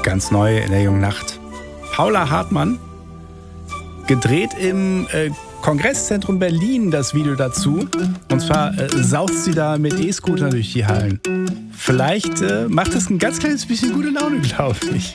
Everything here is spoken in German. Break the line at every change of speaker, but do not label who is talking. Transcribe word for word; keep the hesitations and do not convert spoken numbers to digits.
Ganz neu in der jungen Nacht. Paula Hartmann. Gedreht im äh, Kongresszentrum Berlin das Video dazu. Und zwar äh, saust sie da mit E-Scooter durch die Hallen. Vielleicht äh, macht das ein ganz kleines bisschen gute Laune, glaube ich.